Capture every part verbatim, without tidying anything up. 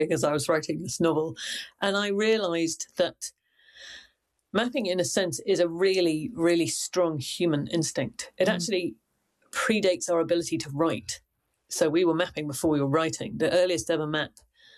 as I was writing this novel. And I realised that mapping, in a sense, is a really, really strong human instinct. It mm. actually predates our ability to write. So we were mapping before we were writing. The earliest ever map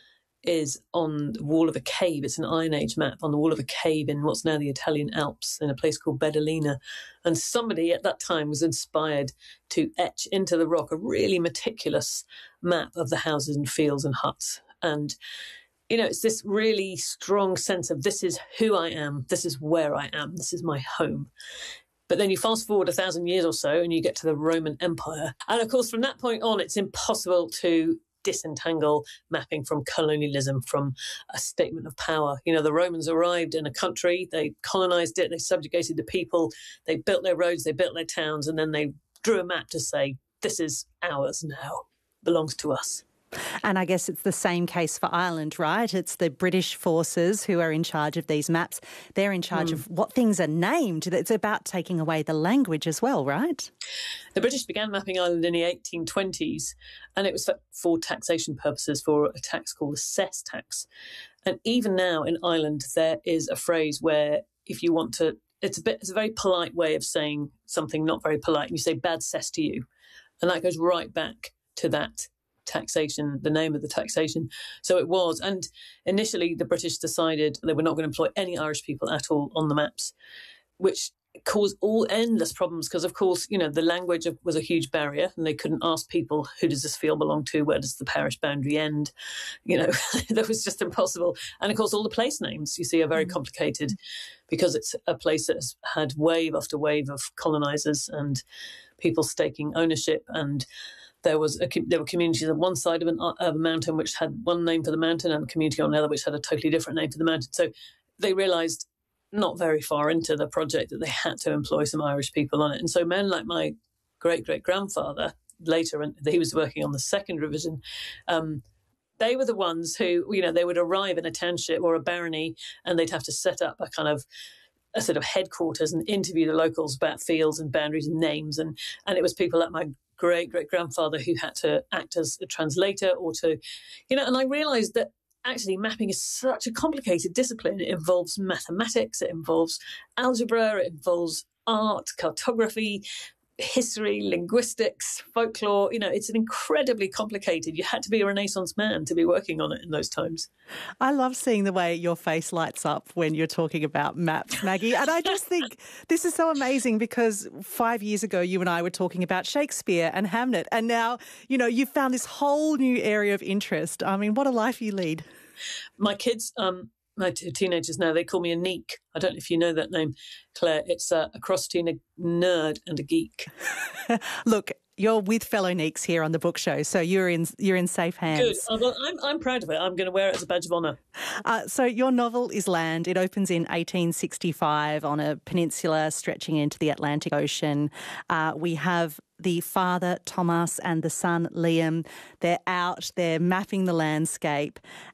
is on the wall of a cave. It's an Iron Age map on the wall of a cave in what's now the Italian Alps in a place called Bedolina. And somebody at that time was inspired to etch into the rock a really meticulous map of the houses and fields and huts. And, you know, it's this really strong sense of this is who I am, this is where I am, this is my home. But then you fast forward a thousand years or so and you get to the Roman Empire. And of course, from that point on, it's impossible to disentangle mapping from colonialism, from a statement of power. You know, the Romans arrived in a country, they colonized it, they subjugated the people, they built their roads, they built their towns, and then they drew a map to say, this is ours now, belongs to us. And I guess it's the same case for Ireland, right? It's the British forces who are in charge of these maps. They're in charge mm. of what things are named. It's about taking away the language as well, right? The British began mapping Ireland in the eighteen twenties, and it was for, for taxation purposes, for a tax called the cess tax. And even now in Ireland, there is a phrase where if you want to, it's a bit, it's a very polite way of saying something not very polite, and you say bad cess to you. And that goes right back to that taxation, the name of the taxation. So it was. And initially the British decided they were not going to employ any Irish people at all on the maps, which caused all endless problems because, of course, you know, the language was a huge barrier and they couldn't ask people, who does this field belong to? Where does the parish boundary end? You know, that was just impossible. And of course, all the place names, you see, are very complicated because it's a place that has had wave after wave of colonizers and people staking ownership. And There was a, there were communities on one side of, an, of a mountain which had one name for the mountain and a community on the other which had a totally different name for the mountain. So they realised not very far into the project that they had to employ some Irish people on it. And so men like my great-great-grandfather, later, and he was working on the second revision, um, they were the ones who, you know, they would arrive in a township or a barony and they'd have to set up a kind of a sort of headquarters and interview the locals about fields and boundaries and names. And, and it was people like my great-great-grandfather who had to act as a translator or to, you know, and I realised that actually mapping is such a complicated discipline. It involves mathematics, it involves algebra, it involves art, cartography, history, linguistics, folklore. You know, it's an incredibly complicated. You had to be a Renaissance man to be working on it in those times. I love seeing the way your face lights up when you're talking about maps, Maggie. And I just think this is so amazing because five years ago, you and I were talking about Shakespeare and Hamlet. And now, you know, you've found this whole new area of interest. I mean, what a life you lead. My kids, um, my two teenagers now, they call me a neek. I don't know if you know that name, Claire. It's uh, a cross between a nerd and a geek. Look, you're with fellow neeks here on the book show, so you're in you're in safe hands. Good. Oh, well, I'm I'm proud of it. I'm going to wear it as a badge of honour. Uh, so your novel is Land. It opens in eighteen sixty-five on a peninsula stretching into the Atlantic Ocean. Uh, we have the father, Thomas, and the son, Liam. They're out, they're mapping the landscape.